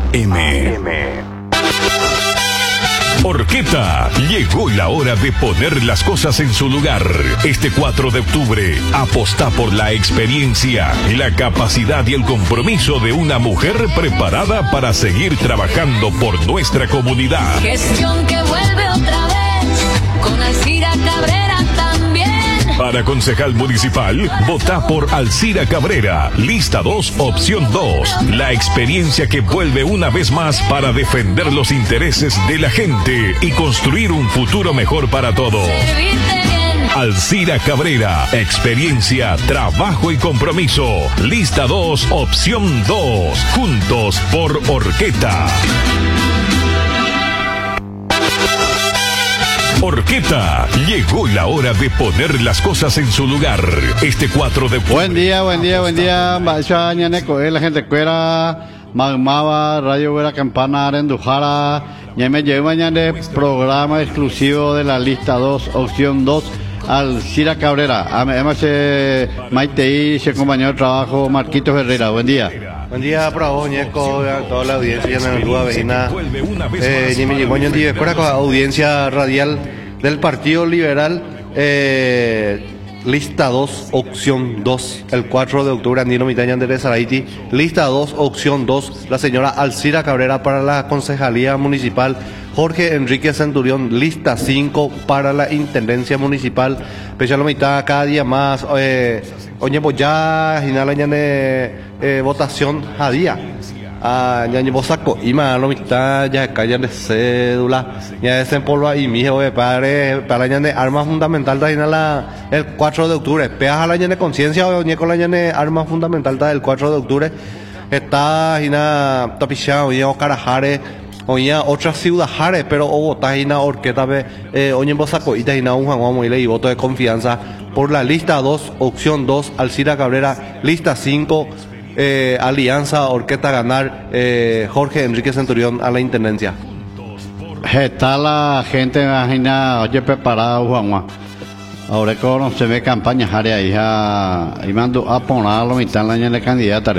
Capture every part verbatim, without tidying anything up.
M. Orqueta, llegó la hora de poner las cosas en su lugar. Este cuatro de octubre, apostá por la experiencia, la capacidad y el compromiso de una mujer preparada para seguir trabajando por nuestra comunidad. Gestión que vuelve otra vez, con Alcira Cabrera también. Para concejal municipal, votá por Alcira Cabrera, lista dos, opción dos. La experiencia que vuelve una vez más para defender los intereses de la gente y construir un futuro mejor para todos. Alcira Cabrera, experiencia, trabajo y compromiso. Lista dos, opción dos. Juntos por Orqueta. Orqueta, llegó la hora de poner las cosas en su lugar. Este cuatro de octubre. Buen día, buen día, buen día. Bacha ñaneco, la gente cuera, magmaba, radio huera campana, arendujara. Ya me llevo mañana de programa exclusivo de la lista dos, opción dos, Alcira Cabrera. Además, eh, Maite y su compañero de trabajo, Marquitos Herrera. Buen día. Buen día para vos, Ñeco, a toda la audiencia en el Rúa Vecina. Eh, ni me llegó ni día con la audiencia radial del Partido Liberal. Eh, lista dos, opción dos, el cuatro de octubre, Andino Mitaña de Saraiti. Lista dos, opción dos, la señora Alcira Cabrera para la Concejalía Municipal. Jorge Enrique Centurión, lista cinco para la Intendencia Municipal. Pecha la mitad, cada día más. Eh, Oye, pues ya, Ginala, ya de votación a día. Ah, ya ni saco, y más, la mitad, ya callan de cédula, ya desempolva y mi hijo de padre, para la de arma fundamental, de la el cuatro de octubre. Peas a la de conciencia, o con la de arma fundamental del cuatro de octubre. Está, Gina, tapichado, oye, Carajare. Oye, otras ciudades, pero Bogotá y una orquesta, eh, oye, vos saco y te un Juan y voto de confianza por la lista dos, opción dos, Alcira Cabrera, lista cinco, eh, Alianza Orquesta Ganar, eh, Jorge Enrique Centurión a la Intendencia. Está la gente, imagina, oye, preparada, Juan Juan. Ahora que no se ve campaña, Jare, hija, y mando a ponerlo, mitad la de candidata.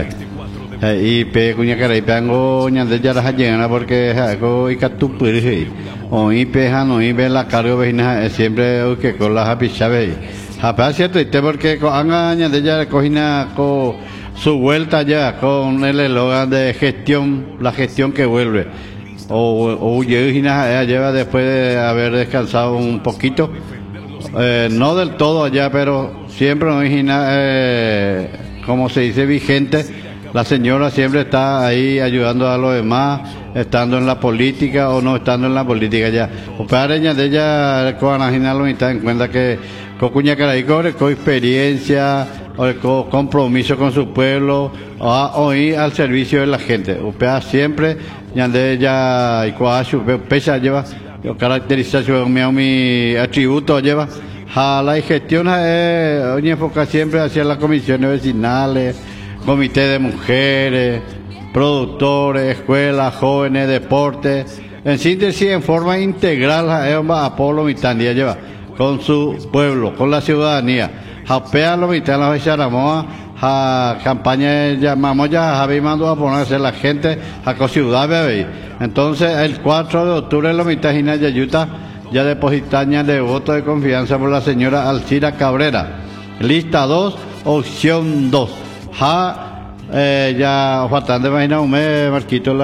Y pe cuña cara y pengo ñande ya la llena porque hago y catupuri o y pe no y ve la cargo vecina siempre que con la happy chave hapa cierto y te porque anga ñande ya cogina con su vuelta ya con el eslogan de gestión, la gestión que vuelve o o ya lleva después de haber descansado un poquito, eh, no del todo allá, pero siempre imagina, eh, como se dice, vigente. La señora siempre está ahí ayudando a los demás, estando en la política o no estando en la política ya. O pareña de ella, con la lo está en cuenta que con cuña caray con experiencia, con compromiso con su pueblo, o ir al servicio de la gente. O sea, siempre ya de ella y cuacho pesa lleva, caracterización mi atributo lleva. A la gestión eh, hoy enfoca siempre hacia las comisiones vecinales, comité de mujeres, productores, escuelas, jóvenes, deportes, en síntesis, en forma integral, a Polo Mitandía lleva con su pueblo, con la ciudadanía. Japea lo mitad la Becharamoa, a campaña llamamos ya, Javi mandó a ponerse la gente a co ciudad bebé. Entonces, el cuatro de octubre, lo mitad Gina Yayuta, ya depositaña de voto de confianza por la señora Alcira Cabrera. Lista dos, opción dos. Ja, eh, ya, faltando, imagina un mes, Marquito, la